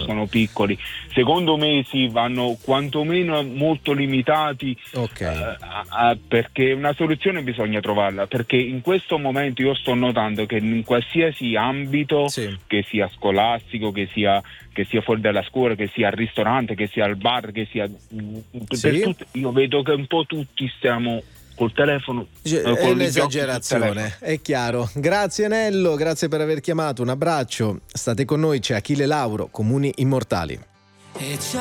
sono piccoli. Secondo me vanno quantomeno molto limitati, perché una soluzione bisogna trovarla, perché in questo momento io sto notando che in qualsiasi ambito, che sia scolastico, che sia fuori dalla scuola, che sia al ristorante, che sia al bar, che sia per tutto, io vedo che un po' tutti stiamo col telefono. È un'esagerazione, è chiaro. Grazie Nello, grazie per aver chiamato, un abbraccio. State con noi, c'è Achille Lauro, Comuni Immortali.